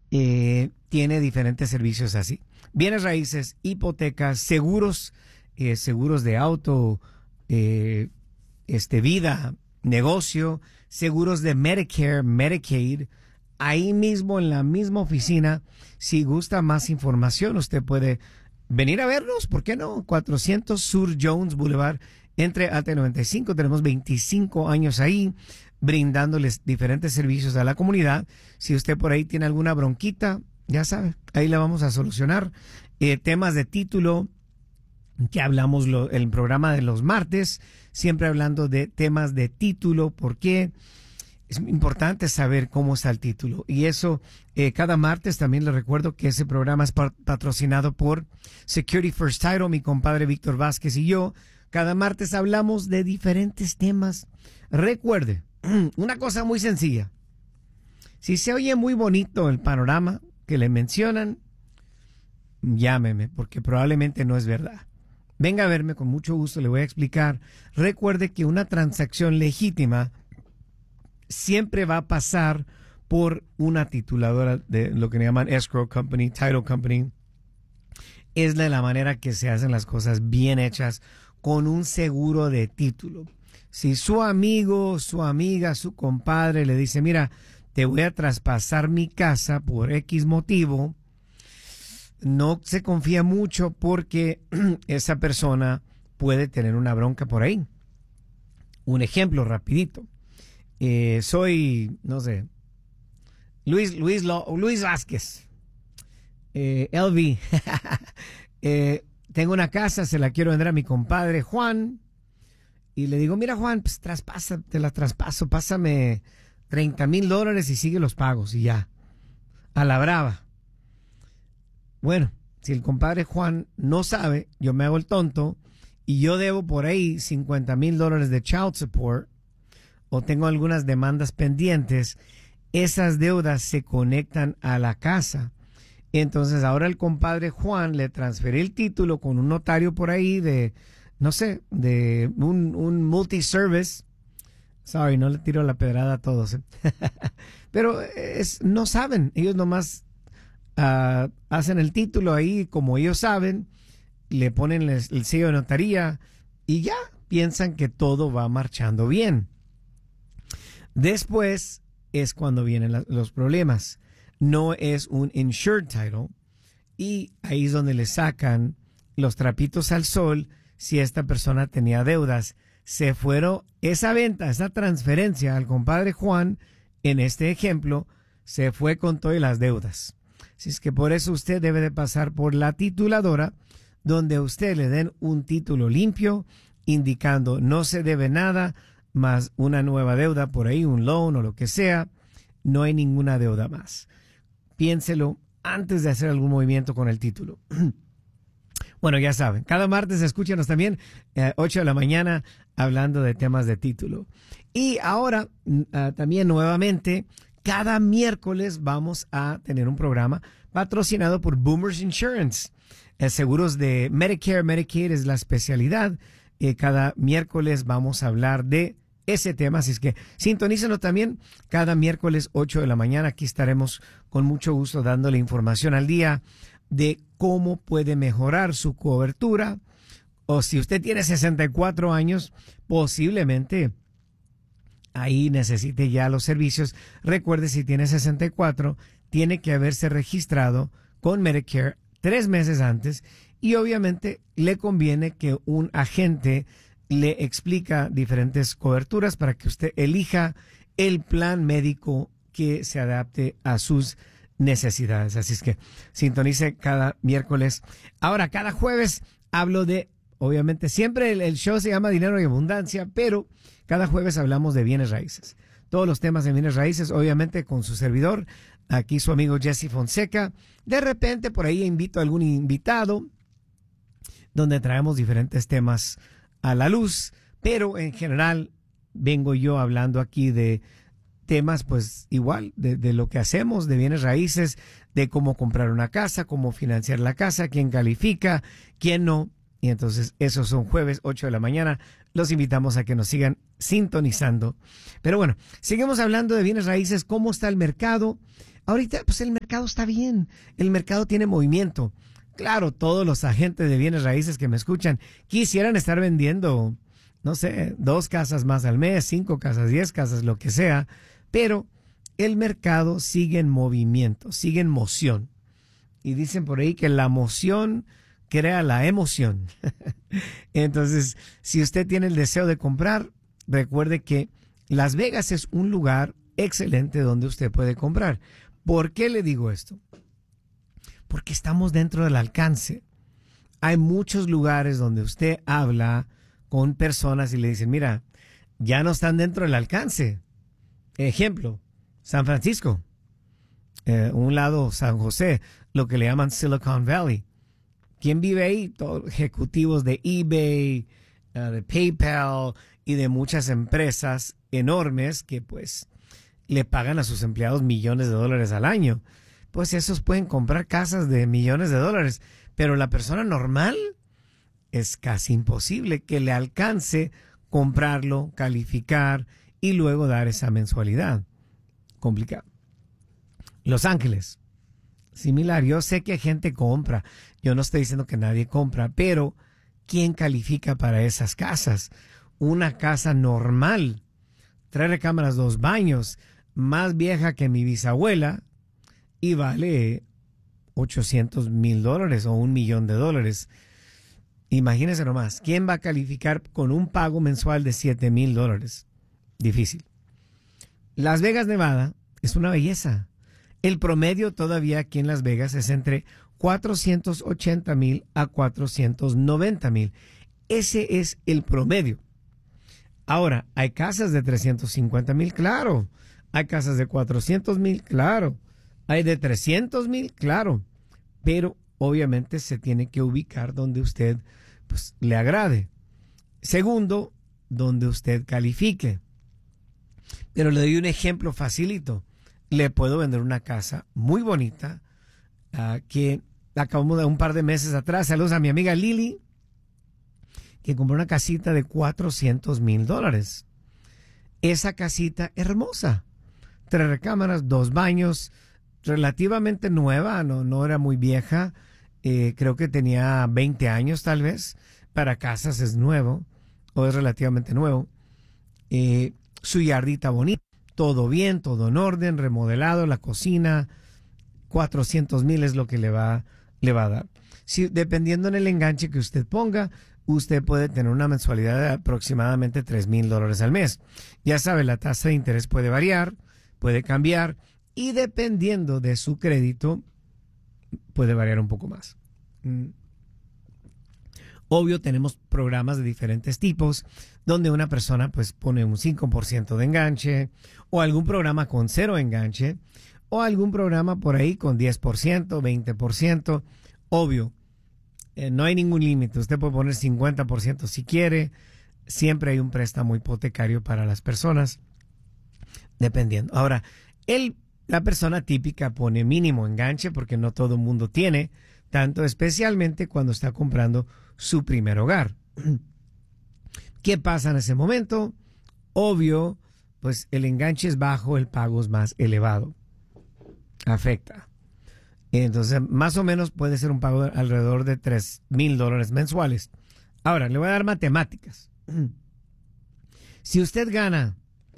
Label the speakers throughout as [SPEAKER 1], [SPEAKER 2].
[SPEAKER 1] tiene diferentes servicios así. Bienes raíces, hipotecas, seguros, seguros de auto, vida, negocio, seguros de Medicare, Medicaid. Ahí mismo, en la misma oficina, si gusta más información, usted puede venir a vernos, ¿por qué no? 400 Sur Jones Boulevard, entre Alta y 95. Tenemos 25 años ahí, brindándoles diferentes servicios a la comunidad. Si usted por ahí tiene alguna bronquita, ya sabe, ahí la vamos a solucionar. Temas de título, que hablamos el programa de los martes, siempre hablando de temas de título, porque es importante saber cómo está el título. Y eso, cada martes también les recuerdo que ese programa es patrocinado por Security First Title, mi compadre Víctor Vázquez y yo. Cada martes hablamos de diferentes temas. Recuerde, una cosa muy sencilla. Si se oye muy bonito el panorama que le mencionan, llámeme, porque probablemente no es verdad. Venga a verme, con mucho gusto le voy a explicar. Recuerde que una transacción legítima siempre va a pasar por una tituladora de lo que le llaman escrow company, title company. Es de la manera que se hacen las cosas bien hechas, con un seguro de título. Si su amigo, su amiga, su compadre le dice, mira, te voy a traspasar mi casa por X motivo, no se confía mucho, porque esa persona puede tener una bronca por ahí. Un ejemplo rapidito. Soy, no sé, Luis Vázquez, LV. Tengo una casa, se la quiero vender a mi compadre Juan, y le digo, mira Juan, pues te la traspaso, pásame $30,000 y sigue los pagos, y ya, a la brava. Bueno, si el compadre Juan no sabe, yo me hago el tonto, y yo debo por ahí $50,000 de child support, o tengo algunas demandas pendientes, esas deudas se conectan a la casa. Entonces ahora el compadre Juan le transferí el título con un notario por ahí de, no sé, de un multiservice. Sorry, no le tiro la pedrada a todos. Pero no saben, ellos nomás hacen el título ahí como ellos saben, le ponen el sello de notaría y ya piensan que todo va marchando bien. Después es cuando vienen los problemas. No es un insured title, y ahí es donde le sacan los trapitos al sol. Si esta persona tenía deudas, se fueron esa venta, esa transferencia al compadre Juan, en este ejemplo, se fue con todas las deudas. Así es que por eso usted debe de pasar por la tituladora, donde a usted le den un título limpio, indicando no se debe nada, más una nueva deuda por ahí, un loan o lo que sea. No hay ninguna deuda más. Piénselo antes de hacer algún movimiento con el título. Bueno, ya saben, cada martes escúchanos también 8 de la mañana hablando de temas de título. Y ahora también nuevamente, cada miércoles vamos a tener un programa patrocinado por Boomers Insurance. Seguros de Medicare, Medicaid es la especialidad. Cada miércoles vamos a hablar de ese tema, así es que sintonícenos también cada miércoles 8 de la mañana. Aquí estaremos con mucho gusto dándole información al día de cómo puede mejorar su cobertura, o si usted tiene 64 años, posiblemente ahí necesite ya los servicios. Recuerde, si tiene 64, tiene que haberse registrado con Medicare 3 meses antes, y obviamente le conviene que un agente le explica diferentes coberturas para que usted elija el plan médico que se adapte a sus necesidades. Así es que sintonice cada miércoles. Ahora, cada jueves hablo de, obviamente, siempre el show se llama Dinero y Abundancia, pero cada jueves hablamos de bienes raíces. Todos los temas de bienes raíces, obviamente, con su servidor, aquí su amigo Jesse Fonseca. De repente, por ahí invito a algún invitado, donde traemos diferentes temas a la luz, pero en general vengo yo hablando aquí de temas, pues igual, de lo que hacemos, de bienes raíces, de cómo comprar una casa, cómo financiar la casa, quién califica, quién no. Y entonces esos son jueves 8 de la mañana. Los invitamos a que nos sigan sintonizando. Pero bueno, seguimos hablando de bienes raíces, cómo está el mercado. ahorita pues el mercado está bien, el mercado tiene movimiento. Claro, todos los agentes de bienes raíces que me escuchan quisieran estar vendiendo, no sé, 2 casas más al mes, 5 casas, 10 casas, lo que sea, pero el mercado sigue en movimiento, sigue en moción. Y dicen por ahí que la moción crea la emoción. Entonces, si usted tiene el deseo de comprar, recuerde que Las Vegas es un lugar excelente donde usted puede comprar. ¿Por qué le digo esto? Porque estamos dentro del alcance. Hay muchos lugares donde usted habla con personas y le dicen, mira, ya no están dentro del alcance. Ejemplo, San Francisco, un lado San José, lo que le llaman Silicon Valley. ¿Quién vive ahí? Todos ejecutivos de eBay, de PayPal y de muchas empresas enormes que pues le pagan a sus empleados millones de dólares al año. Pues esos pueden comprar casas de millones de dólares, pero la persona normal es casi imposible que le alcance comprarlo, calificar y luego dar esa mensualidad. Complicado. Los Ángeles, similar. Yo sé que gente compra. Yo no estoy diciendo que nadie compra, pero ¿quién califica para esas casas? Una casa normal, 3 recámaras, 2 baños, más vieja que mi bisabuela y vale $800,000 o $1,000,000. Imagínense nomás, ¿quién va a calificar con un pago mensual de $7,000? Difícil. Las Vegas, Nevada, es una belleza. El promedio todavía aquí en Las Vegas es entre $480,000 a $490,000. Ese es el promedio. Ahora, hay casas de $350,000, claro. Hay casas de $400,000, claro. Hay de $300,000, claro. Pero obviamente se tiene que ubicar donde usted pues, le agrade. Segundo, donde usted califique. Pero le doy un ejemplo facilito. Le puedo vender una casa muy bonita que acabamos de un par de meses atrás. Saludos a mi amiga Lili, que compró una casita de $400,000. Esa casita hermosa. 3 recámaras, 2 baños, relativamente nueva, no era muy vieja. Creo que tenía 20 años tal vez. Para casas es nuevo o es relativamente nuevo. Su yardita bonita, todo bien, todo en orden, remodelado, la cocina, $400,000 es lo que le va a dar. Si, dependiendo en el enganche que usted ponga, usted puede tener una mensualidad de aproximadamente $3,000 al mes. Ya sabe, la tasa de interés puede variar, puede cambiar y dependiendo de su crédito puede variar un poco más. Obvio, tenemos programas de diferentes tipos donde una persona pues pone un 5% de enganche o algún programa con 0 enganche o algún programa por ahí con 10%, 20%. Obvio, no hay ningún límite. Usted puede poner 50% si quiere. Siempre hay un préstamo hipotecario para las personas, dependiendo. Ahora, la persona típica pone mínimo enganche porque no todo el mundo tiene, tanto especialmente cuando está comprando su primer hogar. ¿Qué pasa en ese momento? Obvio, pues el enganche es bajo, el pago es más elevado. Afecta. Entonces, más o menos puede ser un pago de alrededor de $3,000 mensuales. Ahora, le voy a dar matemáticas. Si usted gana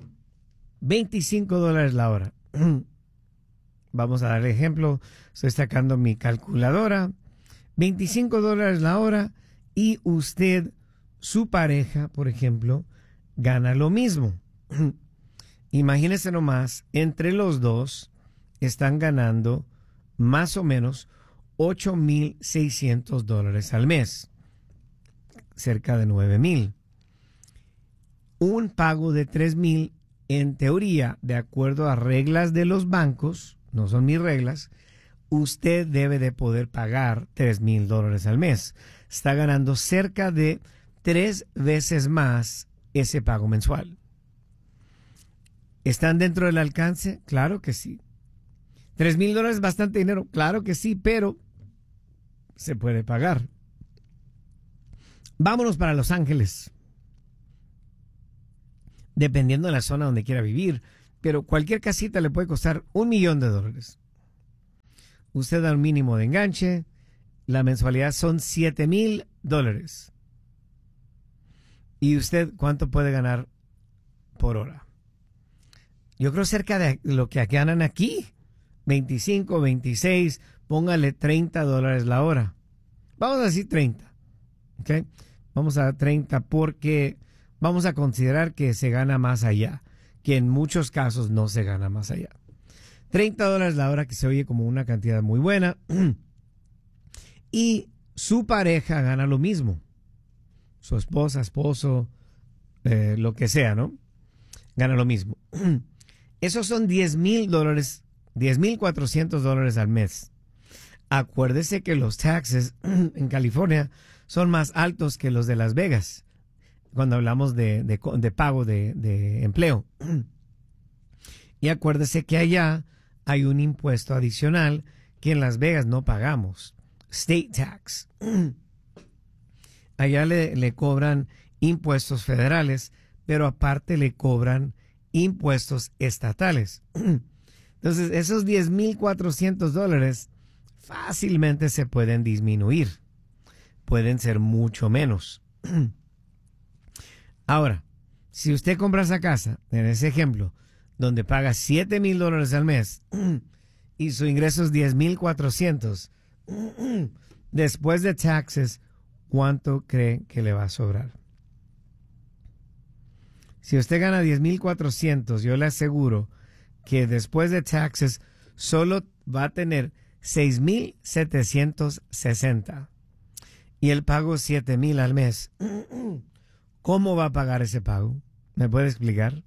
[SPEAKER 1] $25 la hora, vamos a dar ejemplo, estoy sacando mi calculadora, $25 la hora y usted, su pareja, por ejemplo, gana lo mismo. Imagínese nomás, entre los dos están ganando más o menos $8,600 al mes, cerca de $9,000. Un pago de $3,000, en teoría, de acuerdo a reglas de los bancos, no son mis reglas, usted debe de poder pagar $3,000 al mes. Está ganando cerca de 3 veces más ese pago mensual. ¿Están dentro del alcance? Claro que sí. $3,000 es bastante dinero, claro que sí, pero se puede pagar. Vámonos para Los Ángeles. Dependiendo de la zona donde quiera vivir, pero cualquier casita le puede costar $1,000,000. usted da un mínimo de enganche, la mensualidad son $7,000. ¿Y usted cuánto puede ganar por hora? Yo creo cerca de lo que ganan aquí, 25, 26, póngale $30 la hora. Vamos a decir 30, ¿ok? Vamos a dar 30 porque vamos a considerar que se gana más allá, que en muchos casos no se gana más allá. $30 la hora, que se oye como una cantidad muy buena. Y su pareja gana lo mismo. Su esposa, esposo, lo que sea, ¿no? Gana lo mismo. Esos son $10,000, $10,400 al mes. Acuérdese que los taxes en California son más altos que los de Las Vegas cuando hablamos de pago de empleo. Y acuérdese que allá hay un impuesto adicional que en Las Vegas no pagamos. State tax. Allá le cobran impuestos federales, pero aparte le cobran impuestos estatales. Entonces, esos $10,400 fácilmente se pueden disminuir. Pueden ser mucho menos. Ahora, si usted compra esa casa, en ese ejemplo, donde paga $7,000 al mes y su ingreso es $10,400, después de taxes, ¿cuánto cree que le va a sobrar? Si usted gana $10,400, yo le aseguro que después de taxes solo va a tener $6,760 y el pago $7,000 al mes. ¿Cómo va a pagar ese pago? ¿Me puede explicar?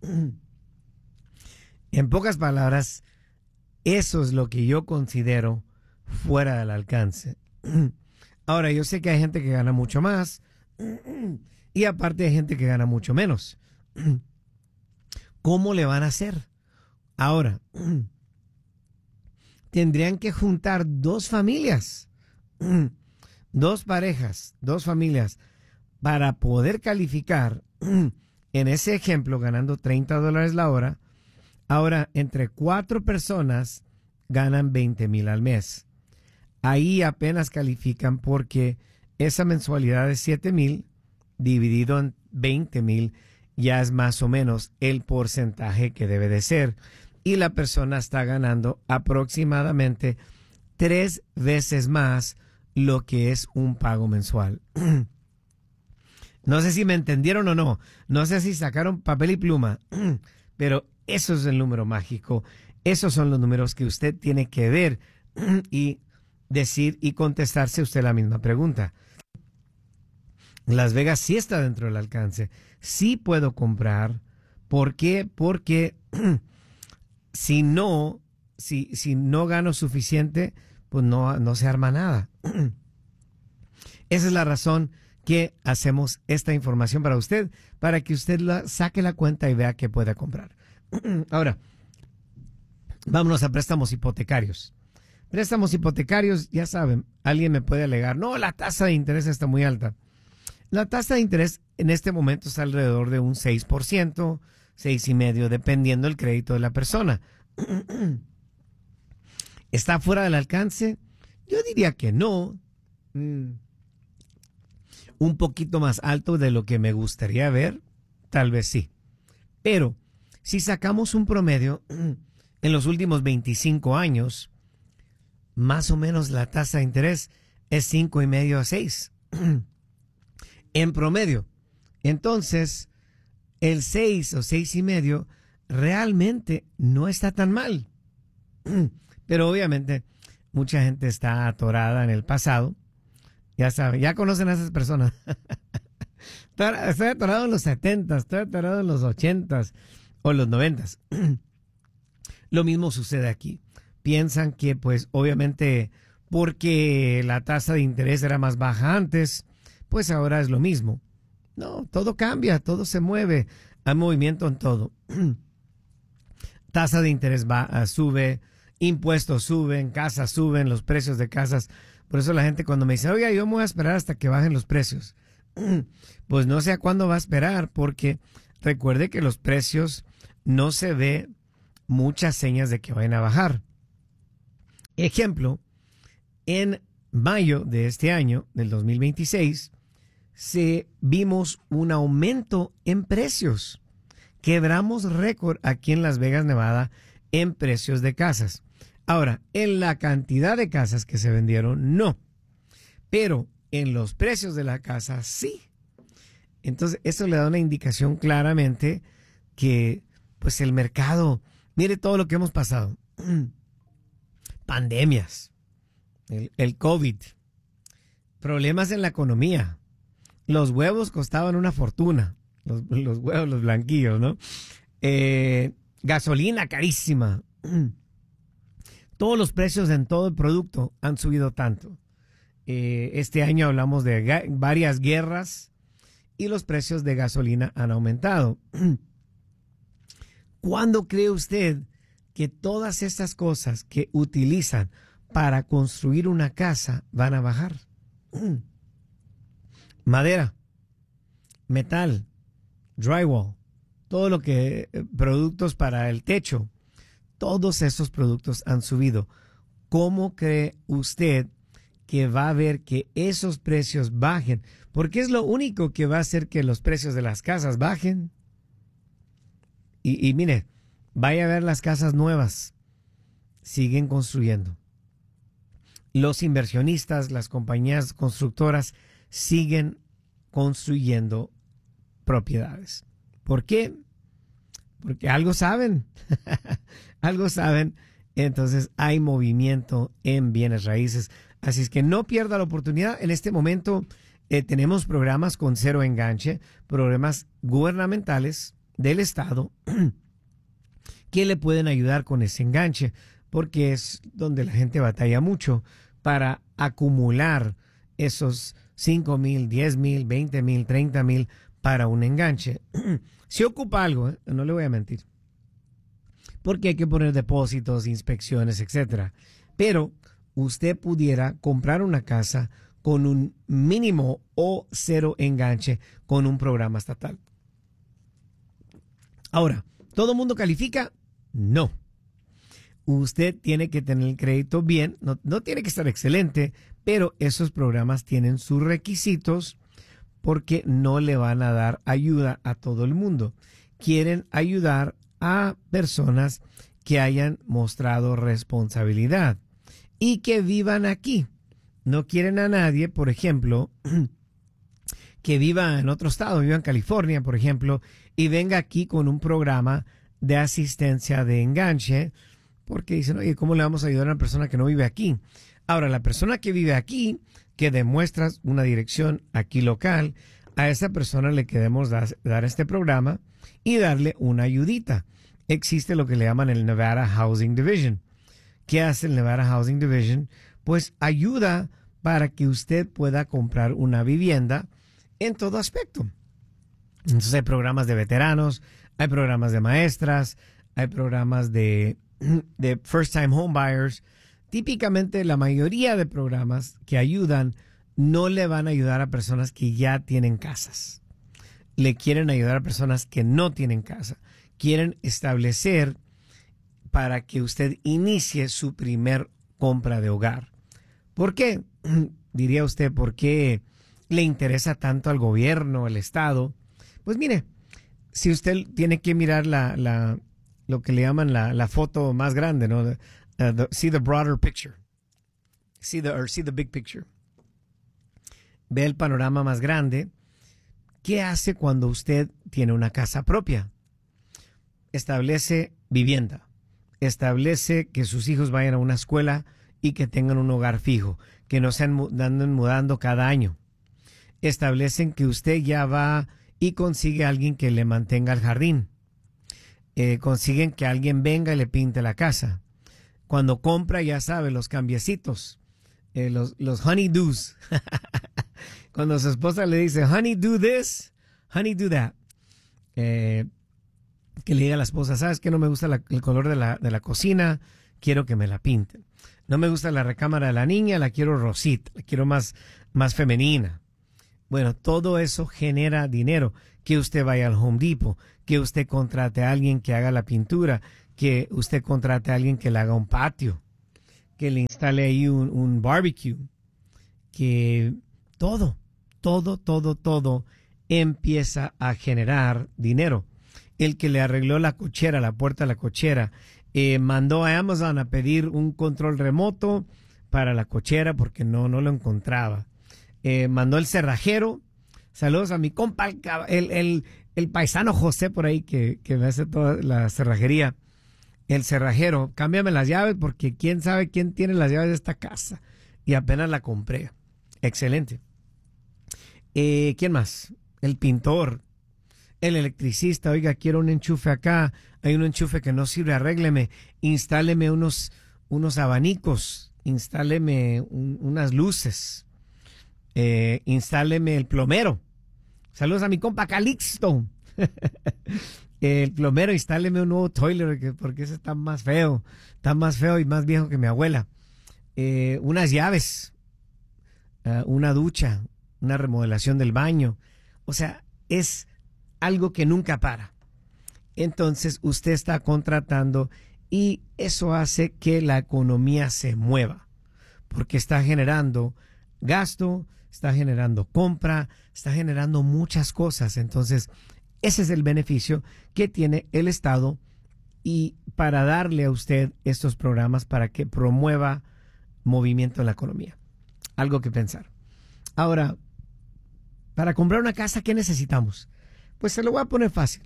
[SPEAKER 1] En pocas palabras, eso es lo que yo considero fuera del alcance. Ahora, yo sé que hay gente que gana mucho más y aparte hay gente que gana mucho menos. ¿Cómo le van a hacer? Ahora, tendrían que juntar dos familias, dos parejas, dos familias, para poder calificar en ese ejemplo ganando $30 la hora. Ahora, entre 4 personas ganan $20,000 al mes. Ahí apenas califican porque esa mensualidad de $7,000 dividido en $20,000 ya es más o menos el porcentaje que debe de ser. Y la persona está ganando aproximadamente 3 veces más lo que es un pago mensual. No sé si me entendieron o no. No sé si sacaron papel y pluma. Pero eso es el número mágico. Esos son los números que usted tiene que ver y decir y contestarse usted la misma pregunta. Las Vegas sí está dentro del alcance. Sí puedo comprar. ¿Por qué? Porque si no gano suficiente, pues no se arma nada. Esa es la razón que hacemos esta información para usted, para que usted saque la cuenta y vea que puede comprar. Ahora, vámonos a préstamos hipotecarios. Préstamos hipotecarios, ya saben, alguien me puede alegar, no, la tasa de interés está muy alta. La tasa de interés en este momento está alrededor de un 6%, 6,5%, dependiendo del crédito de la persona. ¿Está fuera del alcance? Yo diría que no. Un poquito más alto de lo que me gustaría ver, tal vez sí. Pero si sacamos un promedio, en los últimos 25 años, más o menos la tasa de interés es 5,5 a 6. En promedio. Entonces, el 6 o 6,5 realmente no está tan mal. Pero obviamente mucha gente está atorada en el pasado. Ya saben, ya conocen a esas personas. Estoy atorado en los 70, estoy atorado en los 80 o los 90. Lo mismo sucede aquí. Piensan que pues obviamente porque la tasa de interés era más baja antes, pues ahora es lo mismo. No, todo cambia, todo se mueve. Hay movimiento en todo. Tasa de interés sube, impuestos suben, casas suben, los precios de casas. Por eso la gente cuando me dice, oiga, yo me voy a esperar hasta que bajen los precios. Pues no sé a cuándo va a esperar, porque recuerde que los precios no se ve muchas señas de que vayan a bajar. Ejemplo, en mayo de este año, del 2026, vimos un aumento en precios. Quebramos récord aquí en Las Vegas, Nevada, en precios de casas. Ahora, en la cantidad de casas que se vendieron, no. Pero en los precios de la casa, sí. Entonces, eso le da una indicación claramente que, pues, el mercado, mire todo lo que hemos pasado. Pandemias, el COVID, problemas en la economía. Los huevos costaban una fortuna. Los huevos, los blanquillos, ¿no? Gasolina carísima. Todos los precios en todo el producto han subido tanto. Este año hablamos de varias guerras y los precios de gasolina han aumentado. ¿Cuándo cree usted que todas estas cosas que utilizan para construir una casa van a bajar? Madera, metal, drywall, todo lo que productos para el techo, todos esos productos han subido. ¿Cómo cree usted que va a ver que esos precios bajen? Porque es lo único que va a hacer que los precios de las casas bajen. Y mire, vaya a ver las casas nuevas. Siguen construyendo. Los inversionistas, las compañías constructoras siguen construyendo propiedades. ¿Por qué? Porque algo saben. Algo saben. Entonces hay movimiento en bienes raíces. Así es que no pierda la oportunidad. En este momento tenemos programas con cero enganche, programas gubernamentales del Estado que le pueden ayudar con ese enganche, porque es donde la gente batalla mucho para acumular esos 5,000, 10,000, 20,000, 30,000 para un enganche. Se ocupa algo, no le voy a mentir, porque hay que poner depósitos, inspecciones, etcétera. Pero usted pudiera comprar una casa con un mínimo o cero enganche con un programa estatal. Ahora, ¿todo mundo califica? No. Usted tiene que tener el crédito bien, no tiene que estar excelente, pero esos programas tienen sus requisitos porque no le van a dar ayuda a todo el mundo. Quieren ayudar a personas que hayan mostrado responsabilidad y que vivan aquí. No quieren a nadie, por ejemplo, que viva en otro estado, viva en California, por ejemplo, y venga aquí con un programa de asistencia de enganche, porque dicen, oye, ¿cómo le vamos a ayudar a una persona que no vive aquí? Ahora, la persona que vive aquí, que demuestra una dirección aquí local, a esa persona le queremos dar este programa y darle una ayudita. Existe lo que le llaman el Nevada Housing Division. ¿Qué hace el Nevada Housing Division? Pues ayuda para que usted pueda comprar una vivienda en todo aspecto. Entonces hay programas de veteranos, hay programas de maestras, hay programas de first time home buyers. Típicamente la mayoría de programas que ayudan no le van a ayudar a personas que ya tienen casas. Le quieren ayudar a personas que no tienen casa. Quieren establecer para que usted inicie su primer compra de hogar. ¿Por qué? Diría usted, ¿por qué le interesa tanto al gobierno, al Estado? Pues mire, si usted tiene que mirar lo que le llaman la foto más grande, ¿no? See the broader picture. See the big picture. Ve el panorama más grande. ¿Qué hace cuando usted tiene una casa propia? Establece vivienda. Establece que sus hijos vayan a una escuela y que tengan un hogar fijo, que no se anden mudando cada año. Establecen que usted ya va y consigue a alguien que le mantenga el jardín. Consiguen que alguien venga y le pinte la casa. Cuando compra, ya sabe, los cambiecitos, los honeydews. Cuando su esposa le dice, honey, do this, honey, do that. Que le diga a la esposa, ¿sabes qué? No me gusta el color de la cocina, quiero que me la pinten. No me gusta la recámara de la niña, la quiero rosita, la quiero más femenina. Bueno, todo eso genera dinero. Que usted vaya al Home Depot, que usted contrate a alguien que haga la pintura, que usted contrate a alguien que le haga un patio. que le instale ahí un barbecue, que todo empieza a generar dinero. El que le arregló la cochera, la puerta de la cochera, mandó a Amazon a pedir un control remoto para la cochera porque no lo encontraba. Mandó el cerrajero. Saludos a mi compa, el paisano José por ahí que me hace toda la cerrajería. El cerrajero, cámbiame las llaves porque quién sabe quién tiene las llaves de esta casa. Y apenas la compré. Excelente. ¿Quién más? El pintor, el electricista. Oiga, quiero un enchufe acá. Hay un enchufe que no sirve, arrégleme. Instáleme unos abanicos. Instáleme unas luces. Instáleme el plomero. Saludos a mi compa Calixto. El plomero, instáleme un nuevo toilet porque ese está más feo y más viejo que mi abuela. Unas llaves, una ducha, una remodelación del baño. O sea, es algo que nunca para. Entonces usted está contratando y eso hace que la economía se mueva porque está generando gasto, está generando compra, está generando muchas cosas. Entonces ese es el beneficio que tiene el Estado y para darle a usted estos programas para que promueva movimiento en la economía. Algo que pensar. Ahora, para comprar una casa, ¿qué necesitamos? Pues se lo voy a poner fácil.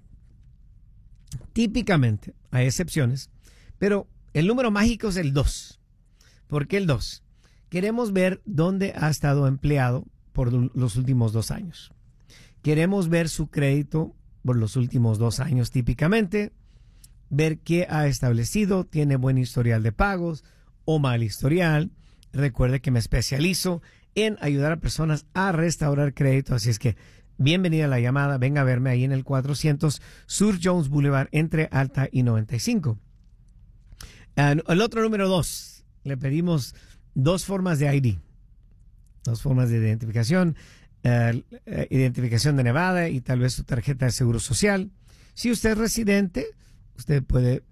[SPEAKER 1] Típicamente, hay excepciones, pero el número mágico es el 2. ¿Por qué el 2? Queremos ver dónde ha estado empleado por los últimos 2 años. Queremos ver su crédito por los últimos 2 años típicamente, ver qué ha establecido, tiene buen historial de pagos o mal historial. Recuerde que me especializo en ayudar a personas a restaurar crédito, así es que bienvenida a la llamada, venga a verme ahí en el 400 Sur Jones Boulevard entre Alta y 95. El otro número 2, le pedimos 2 formas de ID, 2 formas de identificación. Identificación de Nevada y tal vez su tarjeta de seguro social. Si usted es residente, usted puede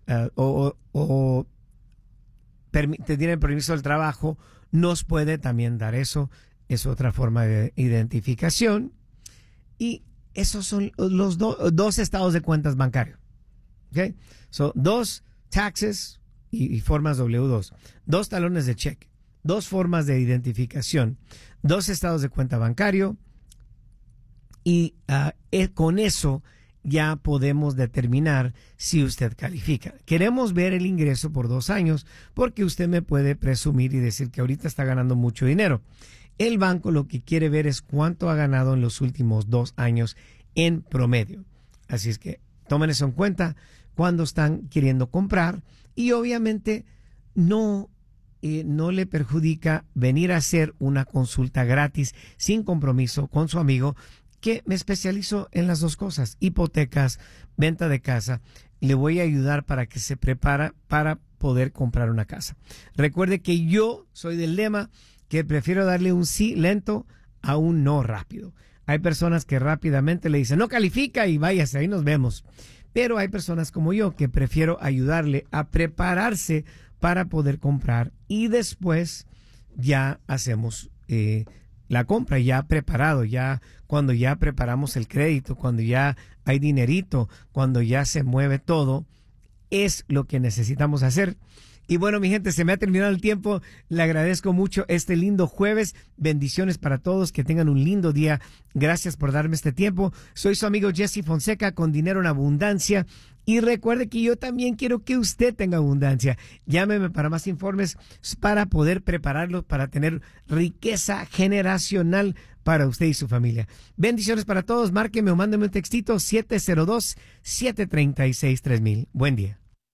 [SPEAKER 1] tiene el permiso del trabajo, nos puede también dar eso. Es otra forma de identificación. Y esos son los 2 estados de cuentas bancarios. ¿Okay? So, 2 taxes y formas W2. 2 talones de cheque. 2 formas de identificación, 2 estados de cuenta bancario y con eso ya podemos determinar si usted califica. Queremos ver el ingreso por 2 años porque usted me puede presumir y decir que ahorita está ganando mucho dinero. El banco lo que quiere ver es cuánto ha ganado en los últimos 2 años en promedio. Así es que tomen eso en cuenta cuando están queriendo comprar y obviamente no le perjudica venir a hacer una consulta gratis sin compromiso con su amigo que me especializo en las 2 cosas, hipotecas, venta de casa. Le voy a ayudar para que se prepara para poder comprar una casa. Recuerde que yo soy del lema que prefiero darle un sí lento a un no rápido. Hay personas que rápidamente le dicen no califica y váyase, ahí nos vemos. Pero hay personas como yo que prefiero ayudarle a prepararse para poder comprar y después ya hacemos la compra ya preparado, ya cuando ya preparamos el crédito, cuando ya hay dinerito, cuando ya se mueve todo, es lo que necesitamos hacer. Y bueno, mi gente, se me ha terminado el tiempo. Le agradezco mucho este lindo jueves. Bendiciones para todos. Que tengan un lindo día. Gracias por darme este tiempo. Soy su amigo Jesse Fonseca con Dinero en Abundancia. Y recuerde que yo también quiero que usted tenga abundancia. Llámeme para más informes para poder prepararlo para tener riqueza generacional para usted y su familia. Bendiciones para todos. Márqueme o mándeme un textito 702-736-3000. Buen día.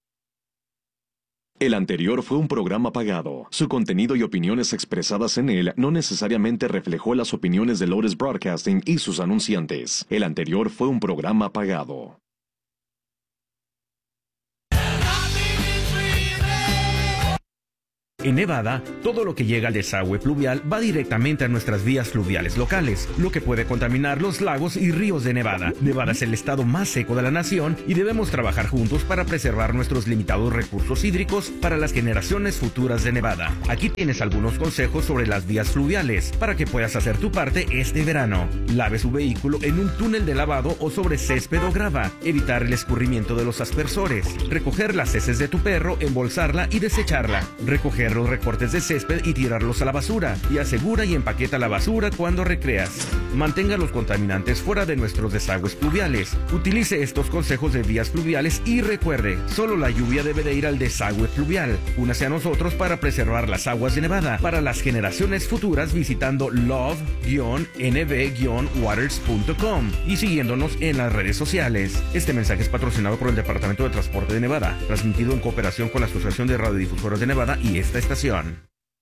[SPEAKER 2] El anterior fue un programa pagado. Su contenido y opiniones expresadas en él no necesariamente reflejó las opiniones de Lotus Broadcasting y sus anunciantes. El anterior fue un programa pagado.
[SPEAKER 3] En Nevada, todo lo que llega al desagüe pluvial va directamente a nuestras vías fluviales locales, lo que puede contaminar los lagos y ríos de Nevada. Nevada es el estado más seco de la nación y debemos trabajar juntos para preservar nuestros limitados recursos hídricos para las generaciones futuras de Nevada. Aquí tienes algunos consejos sobre las vías fluviales para que puedas hacer tu parte este verano. Lave su vehículo en un túnel de lavado o sobre césped o grava. Evitar el escurrimiento de los aspersores. Recoger las heces de tu perro, embolsarla y desecharla. Recoger los recortes de césped y tirarlos a la basura. Y asegura y empaqueta la basura cuando recreas. Mantenga los contaminantes fuera de nuestros desagües pluviales. Utilice estos consejos de vías fluviales y recuerde, solo la lluvia debe de ir al desagüe fluvial. Únase a nosotros para preservar las aguas de Nevada para las generaciones futuras visitando love-nv-waters.com y siguiéndonos en las redes sociales. Este mensaje es patrocinado por el Departamento de Transporte de Nevada, transmitido en cooperación con la Asociación de Radiodifusoras de Nevada y esta estación.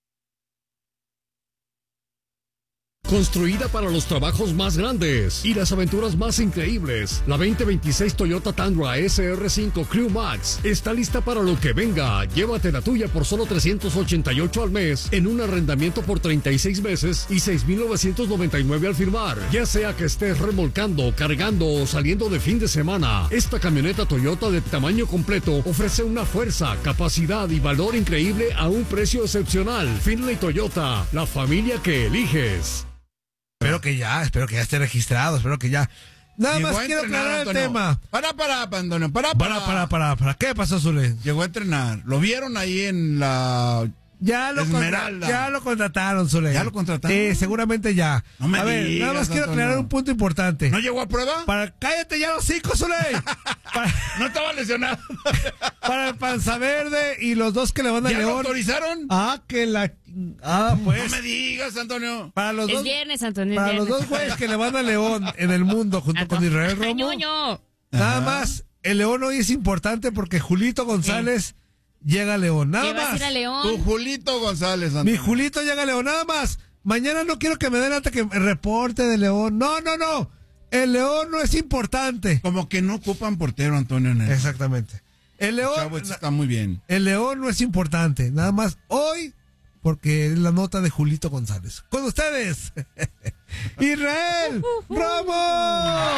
[SPEAKER 4] Construida para los trabajos más grandes y las aventuras más increíbles, la 2026 Toyota Tundra SR5 Crew Max está lista para lo que venga. Llévate la tuya por solo $388 al mes en un arrendamiento por 36 meses y $6,999 al firmar. Ya sea que estés remolcando, cargando o saliendo de fin de semana, esta camioneta Toyota de tamaño completo ofrece una fuerza, capacidad y valor increíble a un precio excepcional. Finley Toyota, la familia que eliges.
[SPEAKER 5] Espero que ya esté registrado, espero que ya. Nada
[SPEAKER 6] Llegó
[SPEAKER 5] más quiero aclarar el tema.
[SPEAKER 6] Antonio,
[SPEAKER 5] Para. ¿Qué pasó, Zule?
[SPEAKER 6] Llegó a entrenar. Lo vieron ahí en la Esmeralda.
[SPEAKER 5] Ya lo contrataron, Zule.
[SPEAKER 6] ¿Ya lo contrataron?
[SPEAKER 5] Seguramente ya.
[SPEAKER 6] No me
[SPEAKER 5] a ver,
[SPEAKER 6] digas,
[SPEAKER 5] nada más quiero
[SPEAKER 6] Antonio.
[SPEAKER 5] aclarar un punto importante.
[SPEAKER 6] ¿No llegó a prueba?
[SPEAKER 5] Cállate ya los hocico, Zule.
[SPEAKER 6] No estaba lesionado.
[SPEAKER 5] Para el Panza Verde y los dos que le van a
[SPEAKER 6] ¿Ya
[SPEAKER 5] León.
[SPEAKER 6] lo autorizaron?
[SPEAKER 5] Pues.
[SPEAKER 6] No me digas, Antonio.
[SPEAKER 5] Para los
[SPEAKER 7] Es
[SPEAKER 5] dos,
[SPEAKER 7] viernes, Antonio.
[SPEAKER 5] para los dos güeyes que le van a León en el mundo junto con Israel Romo.
[SPEAKER 7] Ñoño.
[SPEAKER 5] Nada más, el León hoy es importante porque Julito González llega a León.
[SPEAKER 7] ¿Qué
[SPEAKER 5] Nada
[SPEAKER 7] vas a
[SPEAKER 5] más.
[SPEAKER 7] ir a León?
[SPEAKER 6] Tu Julito González, Antonio.
[SPEAKER 5] Mi Julito llega a León. Nada más. Mañana no quiero que me den hasta que reporte de León. No. El León no es importante.
[SPEAKER 6] Como que no ocupan portero, Antonio. En el...
[SPEAKER 5] Exactamente. El León.
[SPEAKER 6] Chavo, esto está muy bien.
[SPEAKER 5] El León no es importante. Nada más hoy, porque es la nota de Julito González. Con ustedes, Israel Romo.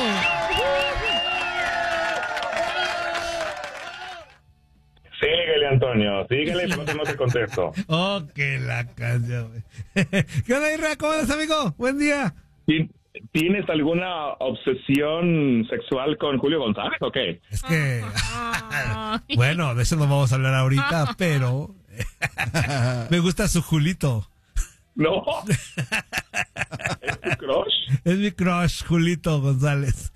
[SPEAKER 8] Síguele, Antonio, síguele, no te contesto.
[SPEAKER 5] Oh, que la canción. ¿Qué onda, Israel? ¿Cómo estás, amigo? Buen día.
[SPEAKER 8] ¿Tienes alguna obsesión sexual con Julio González o qué?
[SPEAKER 5] Es que, bueno, de eso no vamos a hablar ahorita, pero me gusta su Julito.
[SPEAKER 8] No. ¿Es tu crush?
[SPEAKER 5] Es mi crush, Julito González.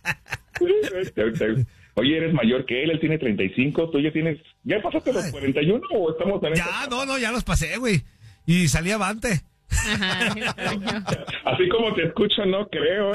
[SPEAKER 8] Oye, eres mayor que él tiene 35, tú ¿ya pasaste los 41 o estamos en
[SPEAKER 5] Ya los pasé, güey. Y salí avante.
[SPEAKER 8] Así como te escucho, no creo.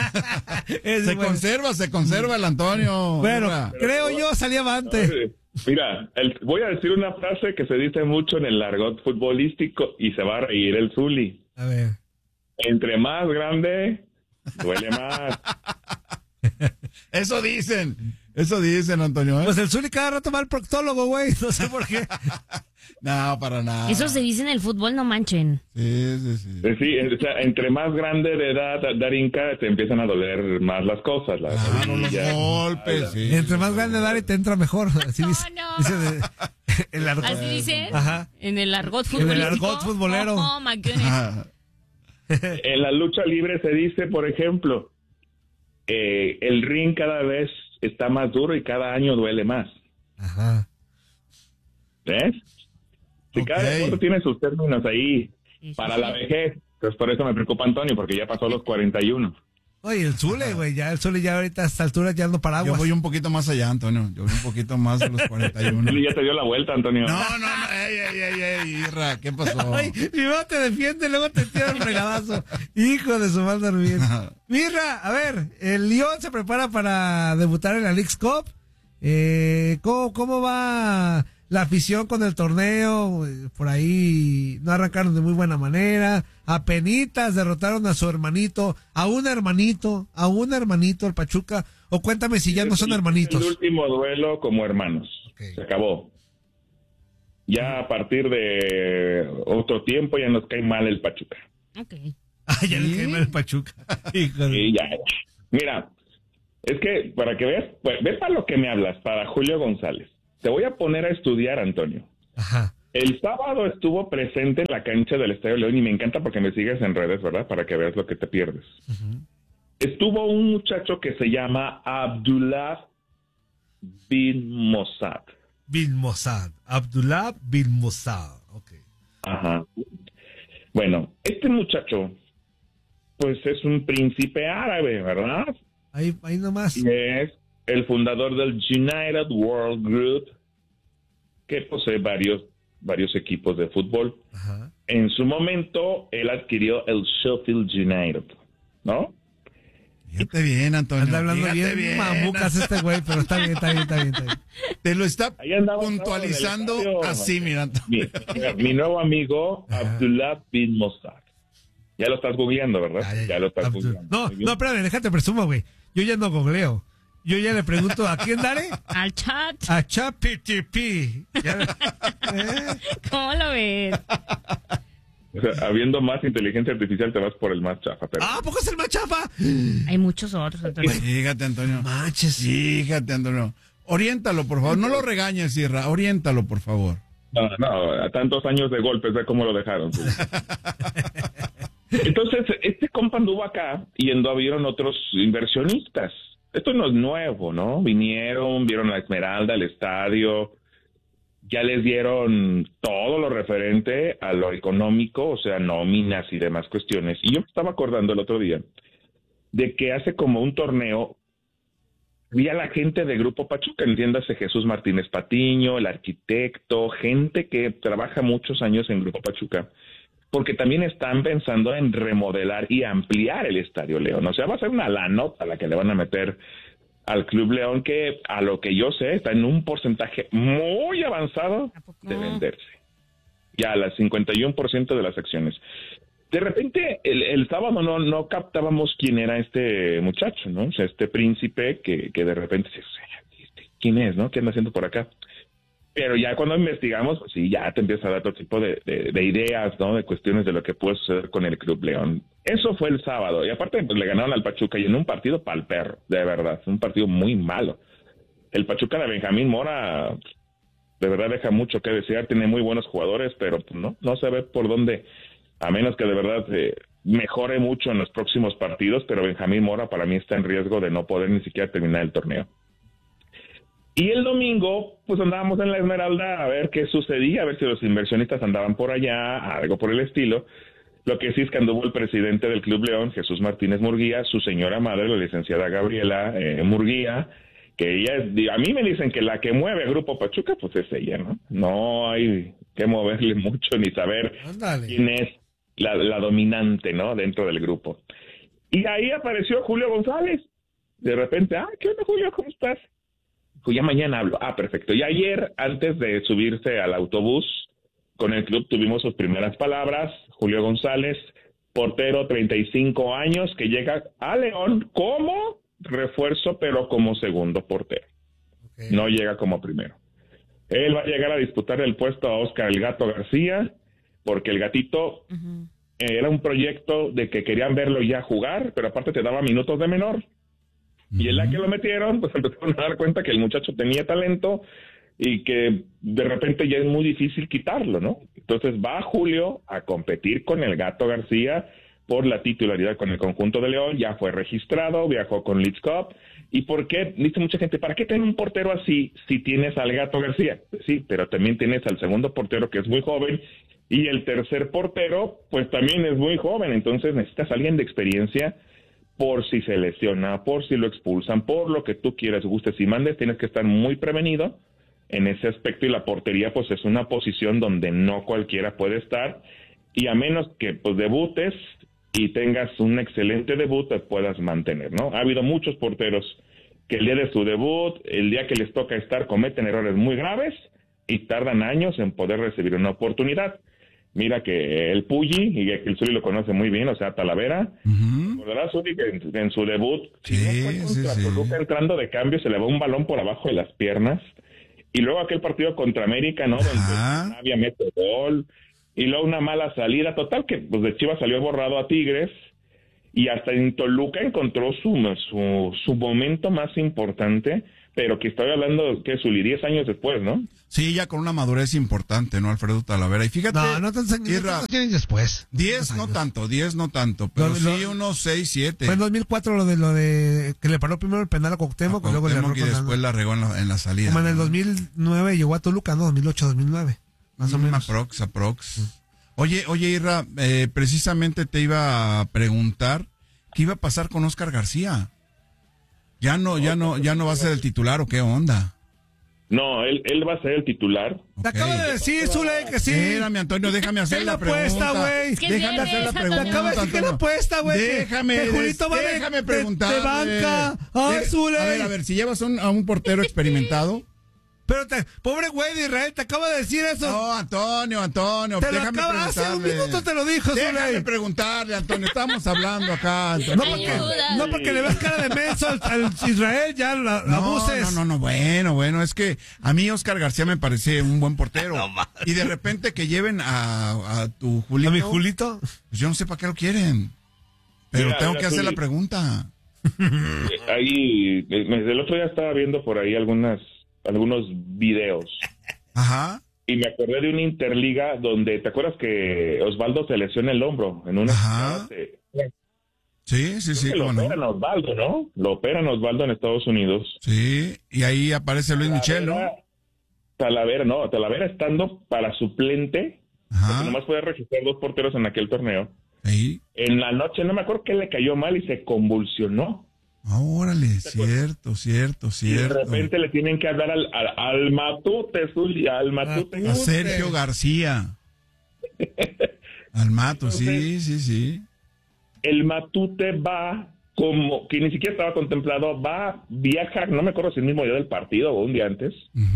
[SPEAKER 6] Se conserva el Antonio.
[SPEAKER 5] Bueno,
[SPEAKER 6] Mira.
[SPEAKER 5] creo yo salí avante.
[SPEAKER 8] Mira, voy a decir una frase que se dice mucho en el argot futbolístico y se va a reír el Zuli.
[SPEAKER 5] A ver.
[SPEAKER 8] Entre más grande, duele más.
[SPEAKER 6] Eso dicen, Antonio.
[SPEAKER 5] Pues el Zuli cada rato va al proctólogo, güey. No sé por qué.
[SPEAKER 6] No, para nada.
[SPEAKER 7] Eso se dice en el fútbol, no manchen.
[SPEAKER 6] Sí.
[SPEAKER 8] Sí, o sea, entre más grande de edad, Darinka, te empiezan a doler más las cosas.
[SPEAKER 6] Los golpes, sí.
[SPEAKER 5] Entre más grande Dari te entra mejor. Así dice.
[SPEAKER 7] no.
[SPEAKER 5] Dice el argot.
[SPEAKER 7] ¿Así dicen?
[SPEAKER 5] Ajá.
[SPEAKER 7] En el argot
[SPEAKER 5] En
[SPEAKER 7] futbolístico.
[SPEAKER 5] el argot futbolero.
[SPEAKER 7] Oh, my goodness.
[SPEAKER 8] En la lucha libre se dice, por ejemplo, el ring cada vez está más duro y cada año duele más.
[SPEAKER 5] Ajá.
[SPEAKER 8] ¿Ves? Si cada deporte tiene sus términos ahí para la vejez, pues por eso me preocupa Antonio, porque ya pasó los 41.
[SPEAKER 5] Oye, el Zule, güey, el Zule ya ahorita a esta altura ya ando paraguas.
[SPEAKER 6] Yo voy un poquito más allá, Antonio. Yo voy un poquito más de los 41.
[SPEAKER 8] Ya te dio la vuelta, Antonio.
[SPEAKER 6] No. Ey, Irra, ¿qué pasó?
[SPEAKER 5] Ay, primero te defiende, luego te tira el fregadazo. Hijo de su mal dormir. Mirra, a ver, el Lyon se prepara para debutar en la Leagues Cup. ¿Cómo va la afición con el torneo? Por ahí no arrancaron de muy buena manera. Apenitas derrotaron a su hermanito, a un hermanito, el Pachuca. O cuéntame si ya no son hermanitos.
[SPEAKER 8] El último duelo como hermanos.
[SPEAKER 5] Okay.
[SPEAKER 8] Se acabó. Ya a partir de otro tiempo ya nos cae mal el Pachuca.
[SPEAKER 7] Ok.
[SPEAKER 5] Ya le cae mal el Pachuca.
[SPEAKER 8] Y ya. Mira, es que para que veas, pues, ve para lo que me hablas, para Julio González. Te voy a poner a estudiar, Antonio.
[SPEAKER 5] Ajá.
[SPEAKER 8] El sábado estuvo presente en la cancha del Estadio León y me encanta porque me sigues en redes, ¿verdad? Para que veas lo que te pierdes.
[SPEAKER 5] Uh-huh.
[SPEAKER 8] Estuvo un muchacho que se llama Abdullah bin Mossad.
[SPEAKER 5] Abdullah bin Mossad. Ok.
[SPEAKER 8] Ajá. Bueno, este muchacho, pues es un príncipe árabe, ¿verdad?
[SPEAKER 5] Ahí nomás.
[SPEAKER 8] Y es el fundador del United World Group, que posee varios equipos de fútbol.
[SPEAKER 5] Ajá.
[SPEAKER 8] En su momento, él adquirió el Sheffield United, ¿no?
[SPEAKER 6] Fíjate bien, Antonio.
[SPEAKER 5] Anda hablando bien mamucas este güey, pero está bien.
[SPEAKER 6] Te lo está
[SPEAKER 8] Ahí andaba
[SPEAKER 6] puntualizando así, mira, Antonio.
[SPEAKER 8] Mi nuevo amigo, Abdullah bin Mossad. Ya lo estás googleando, ¿verdad? Ya lo estás googleando.
[SPEAKER 5] No, espérame, déjate presumo, güey. Yo ya no googleo. Yo ya le pregunto, ¿a quién daré?
[SPEAKER 7] Al chat.
[SPEAKER 5] A ChatGPT.
[SPEAKER 7] ¿Cómo lo ves?
[SPEAKER 8] O sea, habiendo más inteligencia artificial te vas por el más chafa. Pero...
[SPEAKER 5] ¿A poco es el más chafa?
[SPEAKER 7] Hay muchos otros, Antonio.
[SPEAKER 6] Fíjate, Antonio. Fíjate, Antonio. Oriéntalo, por favor. No lo regañes, Sierra. Oriéntalo, por favor.
[SPEAKER 8] No, a tantos años de golpes, ve cómo lo dejaron. Entonces, este compa anduvo acá y vieron otros inversionistas. Esto no es nuevo, ¿no? Vieron la Esmeralda, el estadio, ya les dieron todo lo referente a lo económico, o sea, nóminas y demás cuestiones. Y yo me estaba acordando el otro día de que hace como un torneo vi a la gente de Grupo Pachuca, entiéndase Jesús Martínez Patiño, el arquitecto, gente que trabaja muchos años en Grupo Pachuca, porque también están pensando en remodelar y ampliar el Estadio León. O sea, va a ser una lanota la que le van a meter al Club León, que a lo que yo sé está en un porcentaje muy avanzado de venderse. Ya a las 51% de las acciones. De repente, el sábado no captábamos quién era este muchacho, ¿no? O sea, este príncipe que de repente, ¿quién es, no? ¿Qué anda haciendo por acá? Pero ya cuando investigamos, pues sí, ya te empieza a dar otro tipo de ideas, ¿no? De cuestiones de lo que puede suceder con el Club León. Eso fue el sábado. Y aparte, pues le ganaron al Pachuca y en un partido pa'l perro, de verdad. Un partido muy malo. El Pachuca de Benjamín Mora, de verdad deja mucho que desear. Tiene muy buenos jugadores, pero pues, no se ve por dónde, a menos que de verdad mejore mucho en los próximos partidos. Pero Benjamín Mora para mí está en riesgo de no poder ni siquiera terminar el torneo. Y el domingo, pues andábamos en la Esmeralda a ver qué sucedía, a ver si los inversionistas andaban por allá, algo por el estilo. Lo que sí es que anduvo el presidente del Club León, Jesús Martínez Murguía, su señora madre, la licenciada Gabriela Murguía, que ella es, a mí me dicen que la que mueve a Grupo Pachuca, pues es ella, ¿no? No hay que moverle mucho ni saber quién es la dominante, ¿no? Dentro del grupo. Y ahí apareció Julio González. De repente, ¿qué onda, Julio? ¿Cómo estás? Pues ya mañana hablo. Perfecto. Y ayer, antes de subirse al autobús con el club, tuvimos sus primeras palabras. Julio González, portero, 35 años, que llega a León como refuerzo, pero como segundo portero. Okay. No llega como primero. Él va a llegar a disputar el puesto a Oscar el Gato García, porque el Gatito era un proyecto de que querían verlo ya jugar, pero aparte te daba minutos de menor. Y en la que lo metieron, pues empezaron a dar cuenta que el muchacho tenía talento y que de repente ya es muy difícil quitarlo, ¿no? Entonces va Julio a competir con el Gato García por la titularidad con el conjunto de León, ya fue registrado, viajó con Leeds Cup. ¿Y por qué? Dice mucha gente, ¿para qué tener un portero así si tienes al Gato García? Pues sí, pero también tienes al segundo portero que es muy joven y el tercer portero pues también es muy joven, entonces necesitas a alguien de experiencia por si se lesiona, por si lo expulsan, por lo que tú quieras, gustes y mandes, tienes que estar muy prevenido en ese aspecto y la portería pues es una posición donde no cualquiera puede estar y a menos que pues debutes y tengas un excelente debut te puedas mantener, ¿no? Ha habido muchos porteros que el día de su debut, el día que les toca estar, cometen errores muy graves y tardan años en poder recibir una oportunidad. Mira que el Pulli, y que el Zuli lo conoce muy bien, o sea, Talavera, ¿verdad, Zuli? Que en su debut, Toluca entrando de cambio, se le va un balón por abajo de las piernas, y luego aquel partido contra América, ¿no? Donde había mete gol, y luego una mala salida, total que pues de Chivas salió borrado a Tigres, y hasta en Toluca encontró su momento más importante, pero que estoy hablando que Zuli 10 años después, ¿no?
[SPEAKER 6] Sí, ya con una madurez importante, ¿no, Alfredo Talavera? Y fíjate,
[SPEAKER 5] No te enseñes después.
[SPEAKER 6] 10 no tanto, pero sí unos 6, 7.
[SPEAKER 5] Fue en 2004 lo de que le paró primero el penal a Cuauhtémoc, y luego le
[SPEAKER 6] y después la regó en la salida.
[SPEAKER 5] Como en el 2009 llegó a Toluca, ¿no? 2008-2009, más o menos.
[SPEAKER 6] Aprox. Oye, Irra, precisamente te iba a preguntar qué iba a pasar con Óscar García. Ya no va a ser el titular, ¿o qué onda?
[SPEAKER 8] No, él va a ser el titular.
[SPEAKER 5] Te acaba de decir, Zule, que sí.
[SPEAKER 6] Espérame, Antonio, déjame hacer la pregunta.
[SPEAKER 5] Güey.
[SPEAKER 6] Déjame hacer la pregunta.
[SPEAKER 5] Te acaba de decir que la apuesta, güey.
[SPEAKER 6] Déjame preguntar.
[SPEAKER 5] De banca. Ay, Zule.
[SPEAKER 6] A ver, si llevas a un portero experimentado.
[SPEAKER 5] Pero pobre güey de Israel, te acaba de decir eso.
[SPEAKER 6] No, Antonio,
[SPEAKER 5] te lo acaba, hace un minuto te lo dijo, Zule.
[SPEAKER 6] Déjame preguntarle, Antonio, estamos hablando acá.
[SPEAKER 5] Antonio. No porque le ves cara de menso al Israel, ya la abuses.
[SPEAKER 6] No, bueno, es que a mí Óscar García me parece un buen portero. Y de repente que lleven a tu Julito.
[SPEAKER 5] ¿A mi Julito?
[SPEAKER 6] Pues yo no sé para qué lo quieren. Pero tengo que hacer la pregunta.
[SPEAKER 8] Ahí, el otro día estaba viendo por ahí algunos videos.
[SPEAKER 6] Ajá.
[SPEAKER 8] Y me acordé de una interliga donde, ¿te acuerdas que Osvaldo se lesiona el hombro en una?
[SPEAKER 6] Ajá. Sí,
[SPEAKER 8] lo operan a Osvaldo, ¿no? Lo operan a Osvaldo en Estados Unidos.
[SPEAKER 6] Sí, y ahí aparece Luis Michel, ¿no?
[SPEAKER 8] Talavera estando para suplente, porque nomás podía registrar 2 porteros en aquel torneo.
[SPEAKER 6] ¿Sí?
[SPEAKER 8] En la noche, no me acuerdo que le cayó mal y se convulsionó.
[SPEAKER 6] Órale, cierto.
[SPEAKER 8] Y de repente le tienen que hablar al Matute, Zuli, al Matute.
[SPEAKER 6] A Sergio García. Al Mato, sí.
[SPEAKER 8] El Matute va, como que ni siquiera estaba contemplado, viaja, no me acuerdo si el mismo día del partido o un día antes,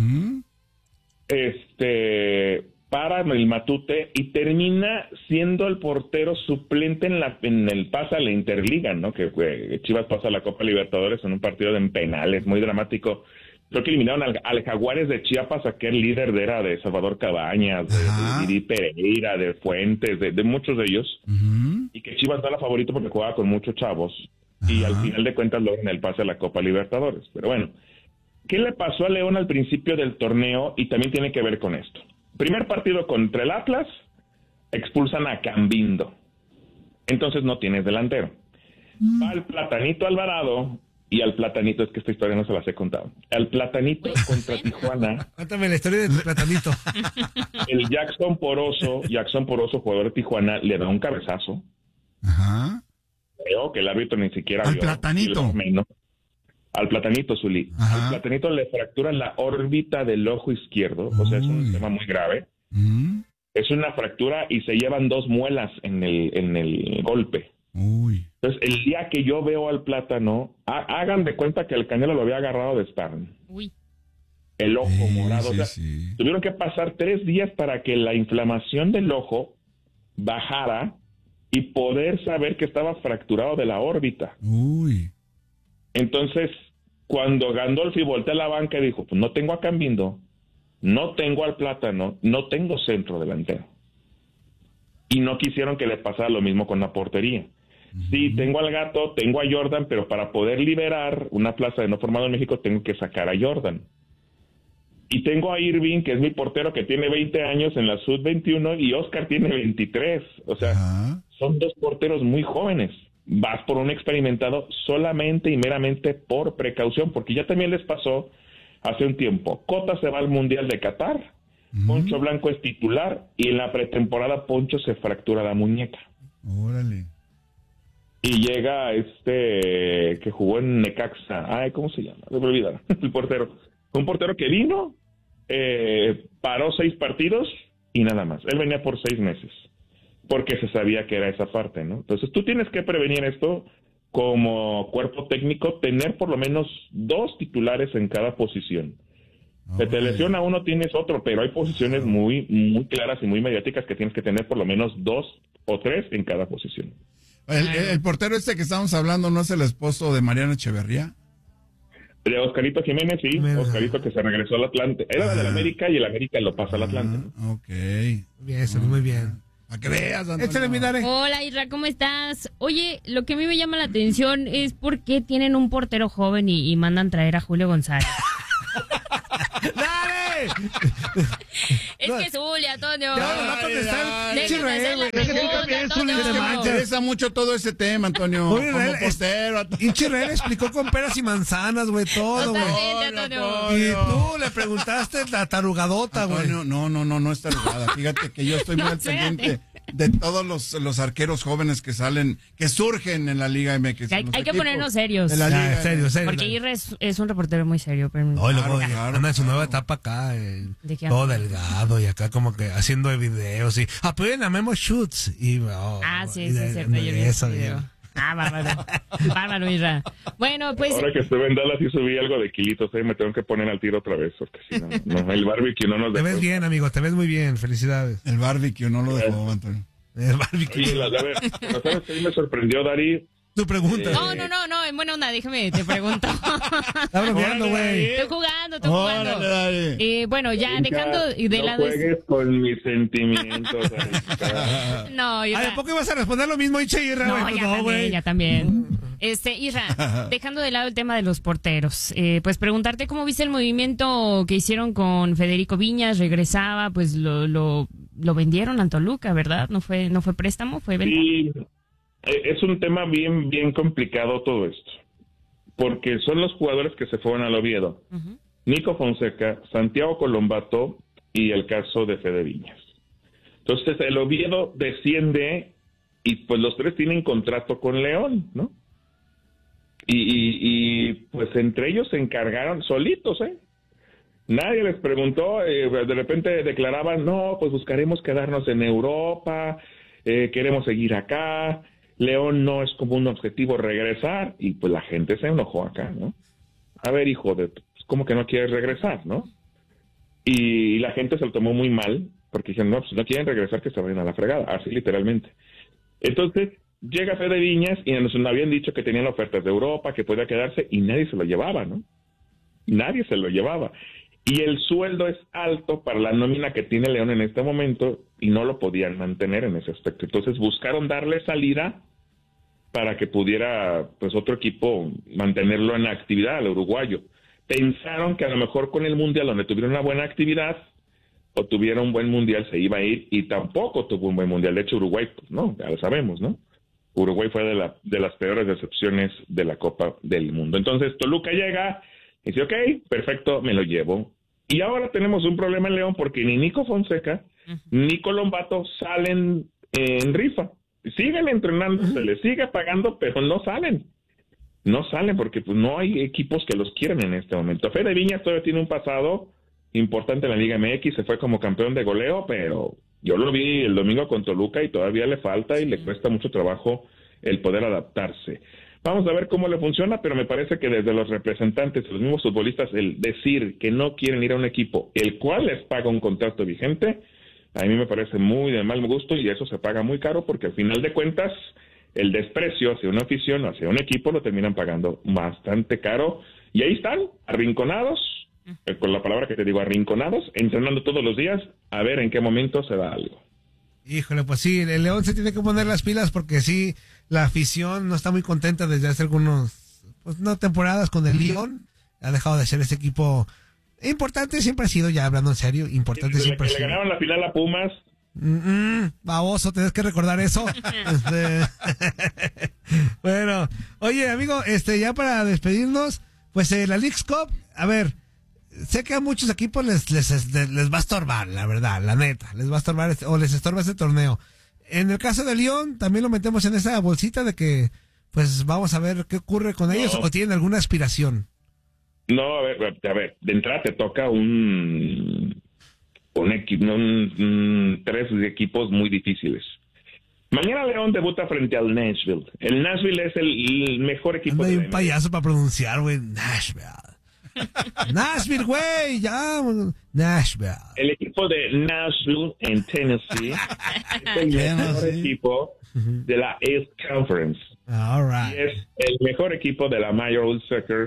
[SPEAKER 8] para el Matute y termina siendo el portero suplente en el pase a la Interliga, ¿no? Que Chivas pasa a la Copa Libertadores en un partido en penales, muy dramático. Creo que eliminaron al Jaguares de Chiapas, aquel líder era de Salvador Cabañas, de Didi Pereira, de Fuentes, de muchos de ellos, y que Chivas no era favorito porque jugaba con muchos chavos, y al final de cuentas logran el pase a la Copa Libertadores. Pero bueno, ¿qué le pasó a León al principio del torneo? Y también tiene que ver con esto. Primer partido contra el Atlas, expulsan a Cambindo. Entonces no tienes delantero. Va el Platanito Alvarado, y al Platanito, es que esta historia no se las he contado. Al Platanito contra Tijuana.
[SPEAKER 5] Cuéntame la historia del Platanito.
[SPEAKER 8] El Jackson Poroso, jugador de Tijuana, le da un cabezazo.
[SPEAKER 6] Ajá.
[SPEAKER 8] Creo que el árbitro ni siquiera
[SPEAKER 6] al
[SPEAKER 8] vio.
[SPEAKER 6] Platanito.
[SPEAKER 8] Al Platanito, Zuli.
[SPEAKER 6] Ajá.
[SPEAKER 8] Al Platanito le fracturan la órbita del ojo izquierdo. O sea, es un tema muy grave. Es una fractura y se llevan 2 muelas en el golpe.
[SPEAKER 6] Uy.
[SPEAKER 8] Entonces, el día que yo veo al Plátano, hagan de cuenta que el Canelo lo había agarrado de Sparring.
[SPEAKER 7] Uy.
[SPEAKER 8] El ojo morado. Tuvieron que pasar 3 días para que la inflamación del ojo bajara y poder saber que estaba fracturado de la órbita.
[SPEAKER 6] Uy.
[SPEAKER 8] Entonces, cuando Gandolfi voltea a la banca y dijo, pues no tengo a Cambindo, no tengo al Plátano, no tengo centro delantero. Y no quisieron que le pasara lo mismo con la portería. Sí, tengo al Gato, tengo a Jordan, pero para poder liberar una plaza de no formado en México tengo que sacar a Jordan. Y tengo a Irving, que es mi portero, que tiene 20 años en la Sub-21, y Oscar tiene 23. O sea, son 2 porteros muy jóvenes. Vas por un experimentado solamente y meramente por precaución, porque ya también les pasó hace un tiempo. Cota se va al Mundial de Qatar, Poncho Blanco es titular, y en la pretemporada Poncho se fractura la muñeca.
[SPEAKER 6] Órale.
[SPEAKER 8] Y llega que jugó en Necaxa. Ay, ¿cómo se llama? Me olvidaron. El portero. Un portero que vino, paró 6 partidos y nada más. Él venía por 6 meses. Porque se sabía que era esa parte, ¿no? Entonces tú tienes que prevenir esto como cuerpo técnico, tener por lo menos 2 titulares en cada posición. Se te lesiona uno, tienes otro, pero hay posiciones muy, muy claras y muy mediáticas que tienes que tener por lo menos 2 o 3 en cada posición.
[SPEAKER 6] El portero que estábamos hablando, ¿no es el esposo de Mariana Echeverría?
[SPEAKER 8] De Oscarito Jiménez, sí.
[SPEAKER 5] Jiménez.
[SPEAKER 8] Oscarito que se regresó al Atlante. Era del América y el América lo pasa al Atlante.
[SPEAKER 6] Ok.
[SPEAKER 5] Bien, eso, muy bien.
[SPEAKER 6] Para que veas, Antonio.
[SPEAKER 5] Échale, mi Dare.
[SPEAKER 7] Hola, Isra, ¿cómo estás? Oye, lo que a mí me llama la atención es por qué tienen un portero joven y mandan traer a Julio González.
[SPEAKER 5] ¡Dale!
[SPEAKER 7] Es que es Julio, Antonio.
[SPEAKER 5] Ya no va a contestar.
[SPEAKER 7] Déjame
[SPEAKER 5] Israel,
[SPEAKER 7] hacer la
[SPEAKER 5] güey. Es que tú
[SPEAKER 7] pregunta,
[SPEAKER 5] también,
[SPEAKER 7] Antonio.
[SPEAKER 5] Zuli, te
[SPEAKER 6] Me interesa mucho todo ese tema, Antonio.
[SPEAKER 5] Oye,
[SPEAKER 6] Como
[SPEAKER 5] Israel,
[SPEAKER 6] portero.
[SPEAKER 5] Hinche Israel explicó con peras y manzanas, güey, todo, güey.
[SPEAKER 7] Totalmente, Antonio.
[SPEAKER 5] Y tú le preguntaste la tarugadota, güey.
[SPEAKER 6] Antonio, no está jugada. Fíjate que yo estoy muy al pendiente de todos los arqueros jóvenes que salen, que surgen en la Liga MX.
[SPEAKER 7] Hay que ponernos serios.
[SPEAKER 6] De la
[SPEAKER 5] Ya,
[SPEAKER 6] Liga.
[SPEAKER 5] serio.
[SPEAKER 7] Porque Isra es un reportero muy serio. Pero
[SPEAKER 5] No, y luego
[SPEAKER 6] Claro,
[SPEAKER 5] anda en su nueva etapa acá,
[SPEAKER 7] ¿De qué
[SPEAKER 5] todo
[SPEAKER 7] habla?
[SPEAKER 5] delgado y acá como que haciendo videos y apoyen a Memo Shoots y
[SPEAKER 7] Sí,
[SPEAKER 5] y
[SPEAKER 7] sí,
[SPEAKER 5] de-
[SPEAKER 7] es cierto.
[SPEAKER 5] de
[SPEAKER 7] Yo vi
[SPEAKER 5] eso,
[SPEAKER 7] ese video. Bárbaro. Bárbaro, Isra. Bueno, pues
[SPEAKER 8] Ahora que estuve en Dallas y subí algo de kilitos, me tengo que poner al tiro otra vez, porque si no, el barbecue no nos
[SPEAKER 5] te ves
[SPEAKER 8] dejó.
[SPEAKER 5] bien, amigo, te ves muy bien, felicidades.
[SPEAKER 6] El barbecue no lo dejó, Antonio.
[SPEAKER 5] El barbecue.
[SPEAKER 8] Oye, a ver, ¿sabes qué me sorprendió, Dari?
[SPEAKER 5] Tu pregunta.
[SPEAKER 7] no, en buena onda, déjame, te pregunto.
[SPEAKER 5] Está bromeando, güey.
[SPEAKER 7] Estoy jugando. Bueno, ya dejando de
[SPEAKER 8] no
[SPEAKER 7] lado
[SPEAKER 8] juegues con mis sentimientos. Dari.
[SPEAKER 7] No,
[SPEAKER 5] ¿A
[SPEAKER 7] Isra.
[SPEAKER 5] de poco ibas a responder lo mismo, Hinche Irra,
[SPEAKER 7] No,
[SPEAKER 5] güey?
[SPEAKER 7] ya
[SPEAKER 5] No,
[SPEAKER 7] también,
[SPEAKER 5] güey.
[SPEAKER 7] ya también. Isra, dejando de lado el tema de los porteros, pues preguntarte cómo viste el movimiento que hicieron con Federico Viñas, regresaba, pues lo vendieron al Toluca, ¿verdad? No fue préstamo, fue venta.
[SPEAKER 8] Sí, es un tema bien complicado todo esto, porque son los jugadores que se fueron al Oviedo.
[SPEAKER 7] Ujú.
[SPEAKER 8] Nico Fonseca, Santiago Colombato y el caso de Fede Viñas. Entonces el Oviedo desciende y pues los tres tienen contrato con León, ¿no? Y pues entre ellos se encargaron solitos, ¿eh? Nadie les preguntó, de repente declaraban, no, pues buscaremos quedarnos en Europa, queremos seguir acá, León no es como un objetivo regresar, y pues la gente se enojó acá, ¿no? A ver, hijo de, pues, ¿cómo que no quieres regresar, no? Y la gente se lo tomó muy mal, porque dijeron, no, pues no quieren regresar, que se vayan a la fregada, así literalmente. Entonces, llega Fede Viñas y nos habían dicho que tenían ofertas de Europa, que podía quedarse, y nadie se lo llevaba, ¿no? Nadie se lo llevaba. Y el sueldo es alto para la nómina que tiene León en este momento, y no lo podían mantener en ese aspecto. Entonces buscaron darle salida para que pudiera, pues, otro equipo mantenerlo en actividad, al uruguayo. Pensaron que a lo mejor con el Mundial, donde tuvieron una buena actividad, o tuviera un buen Mundial, se iba a ir, y tampoco tuvo un buen Mundial. De hecho, Uruguay, pues, no, ya lo sabemos, ¿no? Uruguay fue de las peores decepciones de la Copa del Mundo. Entonces, Toluca llega y dice, ok, perfecto, me lo llevo. Y ahora tenemos un problema en León porque ni Nico Fonseca ni Colombato salen en rifa. Siguen entrenando, se les sigue pagando, pero no salen. No salen porque pues no hay equipos que los quieran en este momento. Fede Viñas todavía tiene un pasado importante en la Liga MX, se fue como campeón de goleo, pero yo lo vi el domingo con Toluca y todavía le falta y le cuesta mucho trabajo el poder adaptarse. Vamos a ver cómo le funciona, pero me parece que desde los representantes, los mismos futbolistas, el decir que no quieren ir a un equipo el cual les paga un contrato vigente, a mí me parece muy de mal gusto y eso se paga muy caro porque al final de cuentas el desprecio hacia una afición, hacia un equipo lo terminan pagando bastante caro y ahí están, arrinconados, con la palabra que te digo, arrinconados, entrenando todos los días a ver en qué momento se da algo.
[SPEAKER 5] Híjole, pues sí, el León se tiene que poner las pilas porque sí, la afición no está muy contenta desde hace algunos, pues no temporadas con el León. Ha dejado de ser ese equipo importante, siempre ha sido, ya hablando en serio, importante
[SPEAKER 8] Desde
[SPEAKER 5] siempre ha
[SPEAKER 8] que le
[SPEAKER 5] sido.
[SPEAKER 8] ganaron la final a Pumas,
[SPEAKER 5] Baboso, tienes que recordar eso. Bueno, oye, amigo, ya para despedirnos, pues la Leagues Cup, a ver, sé que a muchos equipos les va a estorbar, la verdad, la neta, les va a estorbar o les estorba este torneo. En el caso de León, también lo metemos en esa bolsita de que, pues vamos a ver qué ocurre con ellos o tienen alguna aspiración.
[SPEAKER 8] no, a ver, de entrada te toca un equipo, tres equipos muy difíciles. Mañana León debuta frente al Nashville. El Nashville es el mejor equipo
[SPEAKER 5] Hay
[SPEAKER 8] de
[SPEAKER 5] un
[SPEAKER 8] la
[SPEAKER 5] payaso para pronunciar, güey. Nashville. Nashville, güey, ya. Nashville.
[SPEAKER 8] El equipo de Nashville en Tennessee es el mejor equipo de la East Conference.
[SPEAKER 5] All right.
[SPEAKER 8] Y es el mejor equipo de la Major League Soccer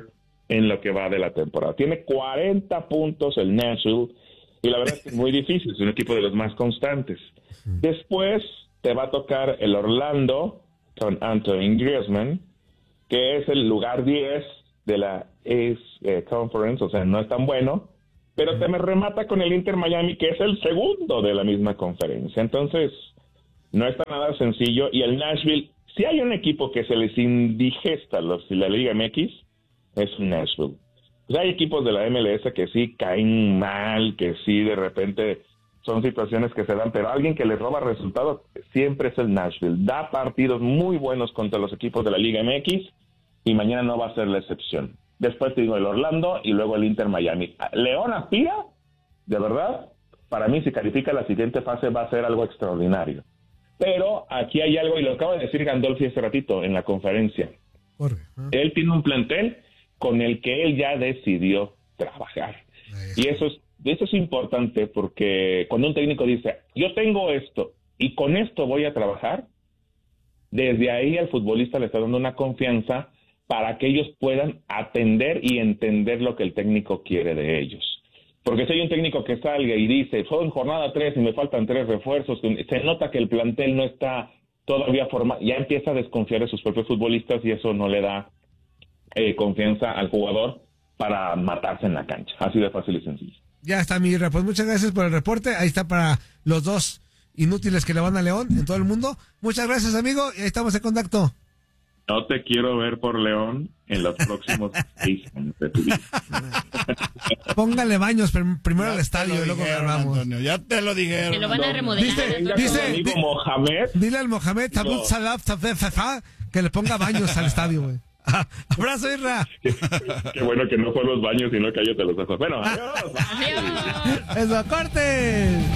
[SPEAKER 8] en lo que va de la temporada. Tiene 40 puntos el Nashville y la verdad es que es muy difícil, es un equipo de los más constantes. Después te va a tocar el Orlando con Anthony Griezmann, que es el lugar 10 de la Ace Conference, o sea, no es tan bueno, pero te me remata con el Inter Miami, que es el segundo de la misma conferencia. Entonces, no está nada sencillo. Y el Nashville, si hay un equipo que se les indigesta la Liga MX, es un Nashville. Pues hay equipos de la MLS que sí caen mal, que sí de repente son situaciones que se dan, pero alguien que les roba resultados siempre es el Nashville. Da partidos muy buenos contra los equipos de la Liga MX y mañana no va a ser la excepción. Después te digo el Orlando y luego el Inter Miami. León aspira, de verdad, para mí si califica la siguiente fase va a ser algo extraordinario. Pero aquí hay algo, y lo acaba de decir Gandolfi hace ratito en la conferencia. Él tiene un plantel con el que él ya decidió trabajar. Y eso es importante porque cuando un técnico dice, yo tengo esto y con esto voy a trabajar, desde ahí al futbolista le está dando una confianza para que ellos puedan atender y entender lo que el técnico quiere de ellos. Porque si hay un técnico que salga y dice, son jornada 3 y me faltan 3 refuerzos, se nota que el plantel no está todavía formado, ya empieza a desconfiar de sus propios futbolistas y eso no le da confianza al jugador para matarse en la cancha. Así de fácil y sencillo.
[SPEAKER 5] Ya está, Mirra. Pues muchas gracias por el reporte. Ahí está para los dos inútiles que le van a León en todo el mundo. Muchas gracias, amigo. Y ahí estamos en contacto.
[SPEAKER 8] No te quiero ver por León en los próximos 6 años de tu vida.
[SPEAKER 5] Póngale baños primero al estadio y luego grabamos.
[SPEAKER 6] Antonio, ya te lo dijeron.
[SPEAKER 7] Que lo van a remodelar.
[SPEAKER 5] Dile al Mohamed Tabut Salah que le ponga baños al estadio, güey. Abrazo, Irra.
[SPEAKER 8] Qué bueno que no fue los baños, sino cállate los ojos. Bueno, adiós.
[SPEAKER 7] Adiós.
[SPEAKER 5] Eso, corte.